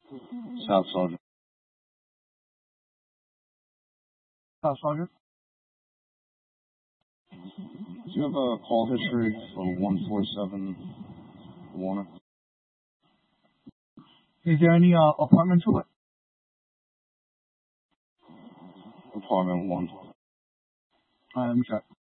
South Sergeant. South Sergeant. Do you have a call history for 147 Warner? Is there any apartment to it? Apartment 1. Let me check.